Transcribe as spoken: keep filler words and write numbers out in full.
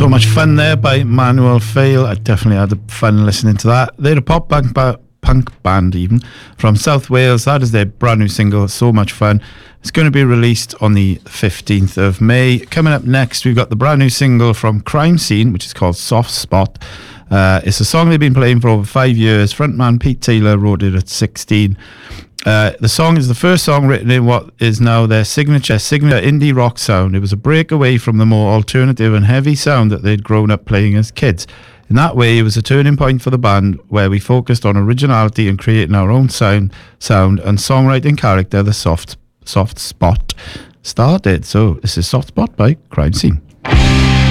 So Much Fun there by Manuel Fail. I definitely had fun listening to that. They're a pop punk, ba- punk band even from South Wales. That is their brand new single, So Much Fun. It's going to be released on the fifteenth of May. Coming up next, we've got the brand new single from Crime Scene, which is called Soft Spot. Uh, it's a song they've been playing for over five years. Frontman Pete Taylor wrote it at sixteen. Uh, the song is the first song written in what is now their signature signature indie rock sound. It was a break away from the more alternative and heavy sound that they'd grown up playing as kids. In that way, it was a turning point for the band where we focused on originality and creating our own sound, sound and songwriting character. The soft, soft spot started. So this is Soft Spot by Crime Scene.